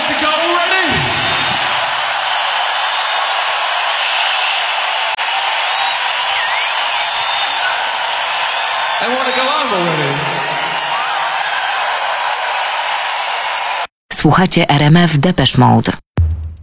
Jessica already? They want to go home already. Słuchacie RMF Depeche Mode.